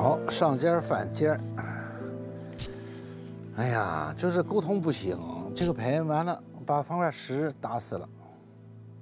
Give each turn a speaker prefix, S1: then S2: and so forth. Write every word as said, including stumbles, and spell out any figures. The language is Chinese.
S1: 好，上尖反尖。哎呀，就是沟通不行。这个牌完了，把方块十打死了。